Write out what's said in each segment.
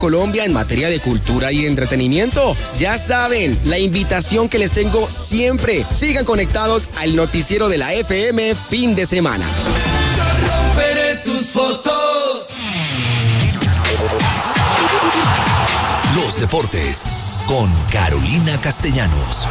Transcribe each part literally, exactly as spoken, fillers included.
Colombia en materia de cultura y entretenimiento. Ya saben, la invitación que les tengo siempre. Sigan conectados al noticiero de la F M fin de semana. Yo romperé tus fotos. Los deportes con Carolina Castellanos.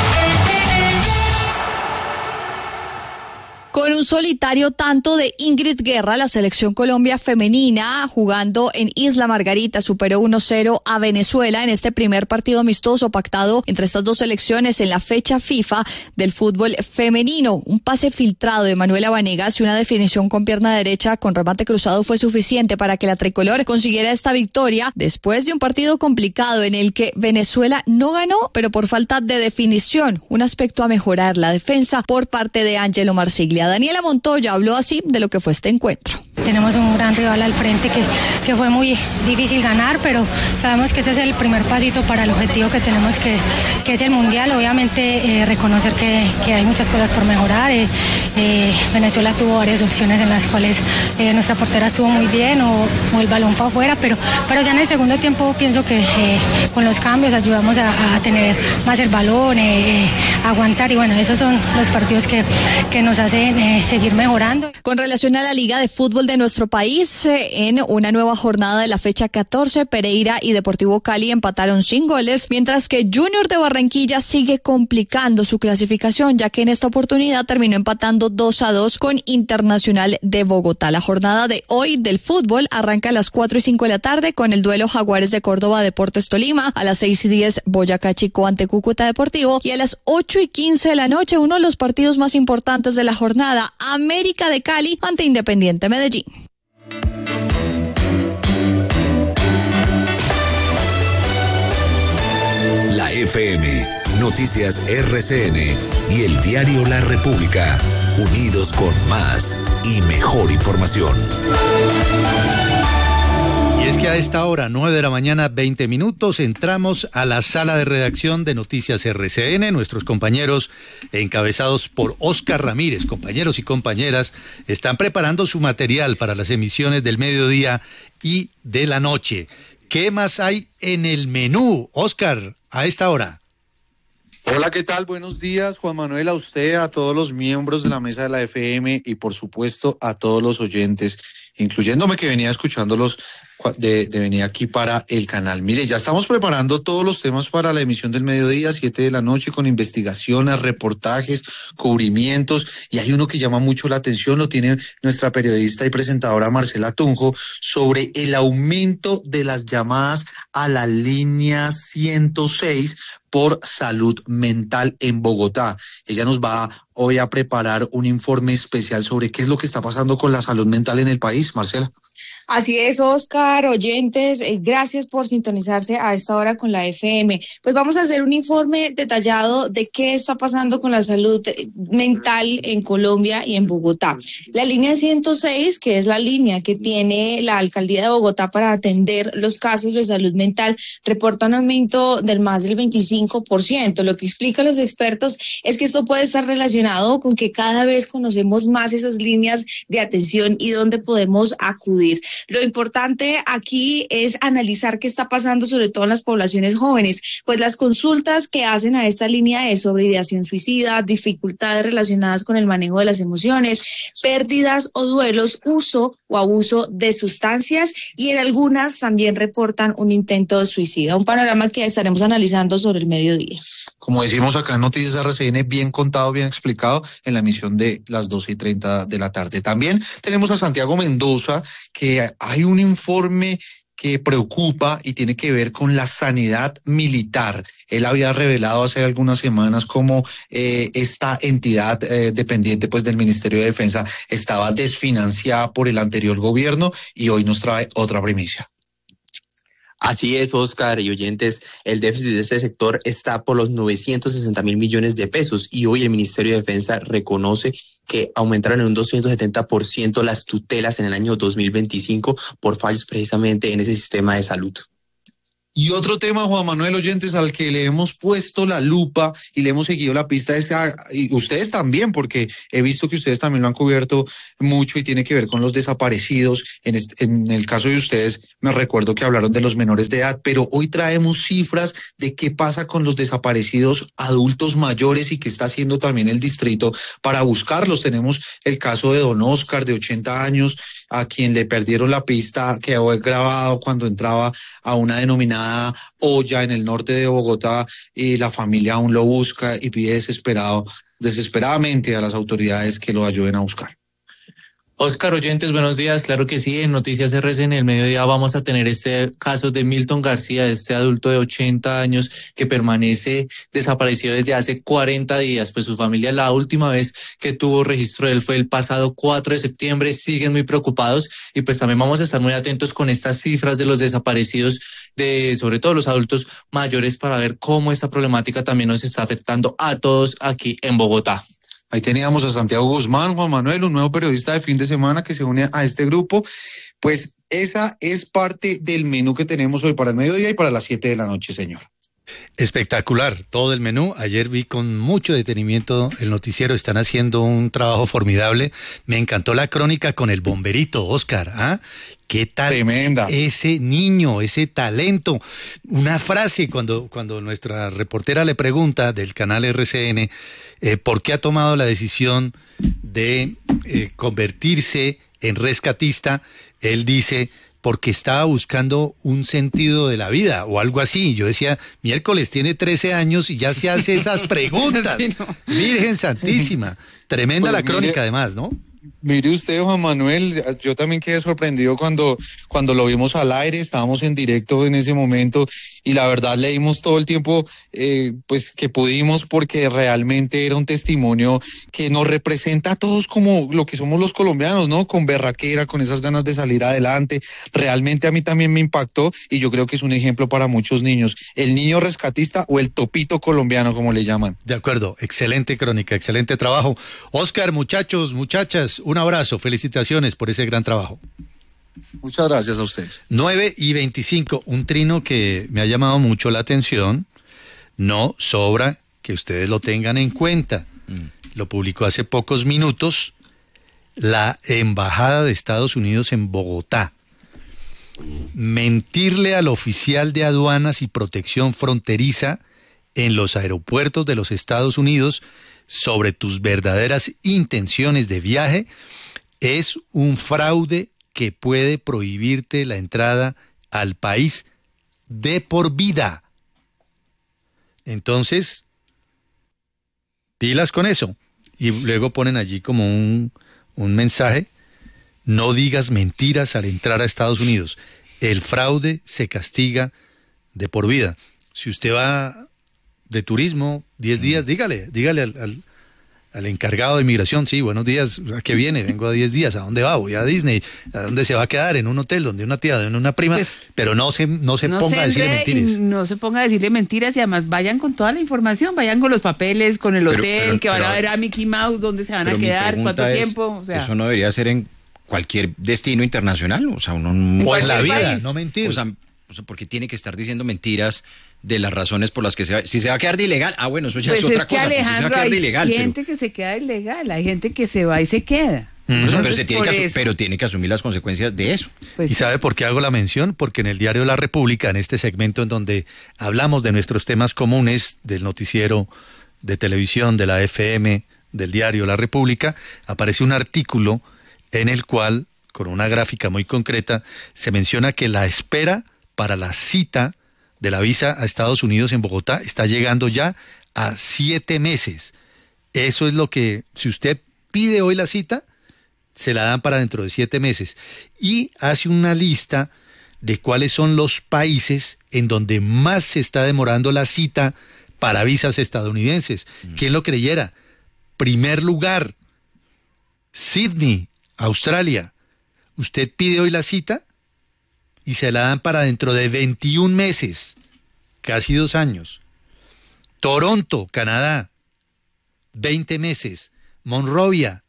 Con un solitario tanto de Ingrid Guerra, la selección Colombia femenina, jugando en Isla Margarita, superó uno cero a Venezuela en este primer partido amistoso pactado entre estas dos selecciones en la fecha FIFA del fútbol femenino. Un pase filtrado de Manuela Vanegas y una definición con pierna derecha con remate cruzado fue suficiente para que la tricolor consiguiera esta victoria después de un partido complicado en el que Venezuela no ganó, pero por falta de definición, un aspecto a mejorar, la defensa por parte de Ángelo Marsiglia. Daniela Montoya habló así de lo que fue este encuentro. Tenemos un gran rival al frente que, que fue muy difícil ganar, pero sabemos que ese es el primer pasito para el objetivo que tenemos, que, que es el Mundial. Obviamente eh, reconocer que, que hay muchas cosas por mejorar. Eh, eh, Venezuela tuvo varias opciones en las cuales eh, nuestra portera estuvo muy bien o, o el balón fue afuera, pero, pero ya en el segundo tiempo pienso que eh, con los cambios ayudamos a, a tener más el balón, eh, eh, aguantar, y bueno, esos son los partidos que, que nos hacen eh, seguir mejorando. Con relación a la Liga de Fútbol de nuestro país, en una nueva jornada de la fecha catorce, Pereira y Deportivo Cali empataron sin goles, mientras que Junior de Barranquilla sigue complicando su clasificación, ya que en esta oportunidad terminó empatando dos a dos con Internacional de Bogotá. La jornada de hoy del fútbol arranca a las cuatro y cinco de la tarde con el duelo Jaguares de Córdoba Deportes Tolima, a las seis y diez Boyacá Chico ante Cúcuta Deportivo, y a las ocho y quince de la noche uno de los partidos más importantes de la jornada, América de Cali ante Independiente Medellín. La F M, Noticias R C N y el diario La República, unidos con más y mejor información. Y es que a esta hora, nueve de la mañana, veinte minutos, entramos a la sala de redacción de Noticias R C N. Nuestros compañeros, encabezados por Oscar Ramírez, compañeros y compañeras, están preparando su material para las emisiones del mediodía y de la noche. ¿Qué más hay en el menú, Oscar, a esta hora? Hola, ¿qué tal? Buenos días, Juan Manuel, a usted, a todos los miembros de la mesa de la F M y, por supuesto, a todos los oyentes, incluyéndome que venía escuchándolos de, de venir aquí para el canal. Mire, ya estamos preparando todos los temas para la emisión del mediodía, siete de la noche, con investigaciones, reportajes, cubrimientos, y hay uno que llama mucho la atención, lo tiene nuestra periodista y presentadora Marcela Tunjo, sobre el aumento de las llamadas a la línea ciento seis por salud mental en Bogotá. Ella nos va hoy a preparar un informe especial sobre qué es lo que está pasando con la salud mental en el país. Marcela. Así es, Oscar, oyentes, eh, gracias por sintonizarse a esta hora con la F M. Pues vamos a hacer un informe detallado de qué está pasando con la salud mental en Colombia y en Bogotá. La línea ciento seis, que es la línea que tiene la alcaldía de Bogotá para atender los casos de salud mental, reporta un aumento del más del veinticinco por ciento. Lo que explican los expertos es que esto puede estar relacionado con que cada vez conocemos más esas líneas de atención y dónde podemos acudir. Lo importante aquí es analizar qué está pasando, sobre todo en las poblaciones jóvenes, pues las consultas que hacen a esta línea es sobre ideación suicida, dificultades relacionadas con el manejo de las emociones, pérdidas o duelos, uso o abuso de sustancias, y en algunas también reportan un intento de suicida. Un panorama que estaremos analizando sobre el mediodía. Como decimos acá en Noticias R C N, bien contado, bien explicado en la emisión de las doce y treinta de la tarde. También tenemos a Santiago Mendoza, que hay un informe que preocupa y tiene que ver con la sanidad militar. Él había revelado hace algunas semanas cómo eh, esta entidad eh, dependiente pues del Ministerio de Defensa estaba desfinanciada por el anterior gobierno, y hoy nos trae otra primicia. Así es, Oscar y oyentes, el déficit de este sector está por los novecientos sesenta mil millones de pesos, y hoy el Ministerio de Defensa reconoce que aumentaron en un doscientos setenta por ciento las tutelas en el año dos mil veinticinco por fallos precisamente en ese sistema de salud. Y otro tema, Juan Manuel, oyentes, al que le hemos puesto la lupa y le hemos seguido la pista, es a, y ustedes también, porque he visto que ustedes también lo han cubierto mucho y tiene que ver con los desaparecidos. En, este, en el caso de ustedes, me recuerdo que hablaron de los menores de edad, pero hoy traemos cifras de qué pasa con los desaparecidos adultos mayores y qué está haciendo también el distrito para buscarlos. Tenemos el caso de don Oscar, de ochenta años, a quien le perdieron la pista, que fue grabado cuando entraba a una denominada olla en el norte de Bogotá, y la familia aún lo busca y pide desesperado, desesperadamente a las autoridades que lo ayuden a buscar. Oscar, oyentes, buenos días. Claro que sí, en Noticias R C en el mediodía vamos a tener este caso de Milton García, este adulto de ochenta años que permanece desaparecido desde hace cuarenta días. Pues su familia, la última vez que tuvo registro de él fue el pasado cuatro de septiembre, siguen muy preocupados y pues también vamos a estar muy atentos con estas cifras de los desaparecidos, de sobre todo los adultos mayores, para ver cómo esta problemática también nos está afectando a todos aquí en Bogotá. Ahí teníamos a Santiago Guzmán, Juan Manuel, un nuevo periodista de fin de semana que se une a este grupo. Pues esa es parte del menú que tenemos hoy para el mediodía y para las siete de la noche, señor. Espectacular, todo el menú. Ayer vi con mucho detenimiento el noticiero, están haciendo un trabajo formidable. Me encantó la crónica con el bomberito, Oscar, ¿ah? ¿Qué tal? Tremenda. Ese niño, ese talento. Una frase cuando, cuando nuestra reportera le pregunta del canal R C N eh, por qué ha tomado la decisión de eh, convertirse en rescatista, él dice, porque estaba buscando un sentido de la vida o algo así. Yo decía, miércoles, tiene trece años y ya se hace esas preguntas. Sí, no. Virgen Santísima. Tremenda pues la crónica, mire, además, ¿no? Mire usted, Juan Manuel, yo también quedé sorprendido cuando, cuando lo vimos al aire, estábamos en directo en ese momento y la verdad leímos todo el tiempo eh, pues que pudimos, porque realmente era un testimonio que nos representa a todos como lo que somos los colombianos, ¿no? Con berraquera, con esas ganas de salir adelante. Realmente a mí también me impactó y yo creo que es un ejemplo para muchos niños. El niño rescatista o el topito colombiano, como le llaman. De acuerdo, excelente crónica, excelente trabajo. Oscar, muchachos, muchachas, un abrazo, felicitaciones por ese gran trabajo. Muchas gracias a ustedes. nueve y veinticinco, un trino que me ha llamado mucho la atención, no sobra que ustedes lo tengan en cuenta. Mm. Lo publicó hace pocos minutos la Embajada de Estados Unidos en Bogotá. Mentirle al oficial de aduanas y protección fronteriza en los aeropuertos de los Estados Unidos sobre tus verdaderas intenciones de viaje es un fraude que puede prohibirte la entrada al país de por vida. Entonces, pilas con eso. Y luego ponen allí como un, un mensaje: no digas mentiras al entrar a Estados Unidos. El fraude se castiga de por vida. Si usted va de turismo diez días, dígale, dígale al, al, al encargado de inmigración, sí, buenos días, ¿a qué viene? Vengo a diez días, ¿a dónde va? Voy a Disney. ¿A dónde se va a quedar? En un hotel, donde una tía, donde una prima, pues, pero no se, no se no ponga se a decirle mentiras. No se ponga a decirle mentiras y además vayan con toda la información, vayan con los papeles, con el pero, hotel, pero, que van pero, a ver a Mickey Mouse, dónde se van a quedar, cuánto es, tiempo. O sea, eso no debería ser en cualquier destino internacional, o sea, uno... O en la vida, país. No mentir. O sea, o sea, porque tiene que estar diciendo mentiras de las razones por las que se va, si se va a quedar de ilegal, ah bueno, eso ya pues es otra es que cosa, Alejandro, pues si se va a quedar de ilegal. Hay gente pero... que se queda ilegal, hay gente que se va y se queda. Entonces, pero, se tiene que asu- pero tiene que asumir las consecuencias de eso. Pues, ¿y sabe por qué hago la mención? Porque en el diario La República, en este segmento en donde hablamos de nuestros temas comunes, del noticiero de televisión, de la F M, del diario La República, aparece un artículo en el cual, con una gráfica muy concreta, se menciona que la espera para la cita de la visa a Estados Unidos en Bogotá está llegando ya a siete meses. Eso es lo que, si usted pide hoy la cita, se la dan para dentro de siete meses. Y hace una lista de cuáles son los países en donde más se está demorando la cita para visas estadounidenses. Mm. ¿Quién lo creyera? Primer lugar, Sydney, Australia. Usted pide hoy la cita y se la dan para dentro de veintiún meses, casi dos años. Toronto, Canadá, veinte meses. Monrovia,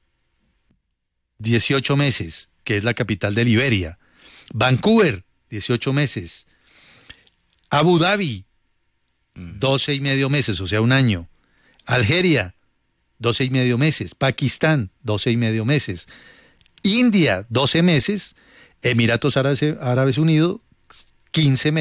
dieciocho meses, que es la capital de Liberia. Vancouver, dieciocho meses. Abu Dhabi, doce y medio meses, o sea, un año. Algeria, doce y medio meses. Pakistán, doce y medio meses. India, doce meses. Emiratos Árabes, Árabes Unidos, quince meses.